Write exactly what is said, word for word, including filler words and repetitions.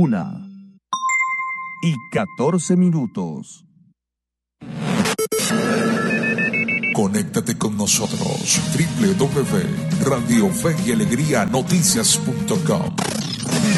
Una y catorce minutos. Conéctate con nosotros, doble u doble u doble u punto radio fe y alegría noticias punto com.